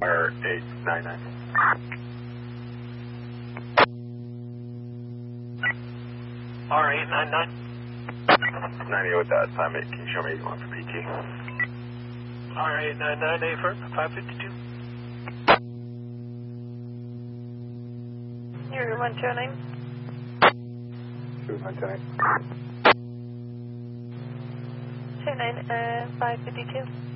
R899. R899. 90 with that time 8. Can you show me one for PT? R899, affirm, 552. You're 129. 2129. 29, 552.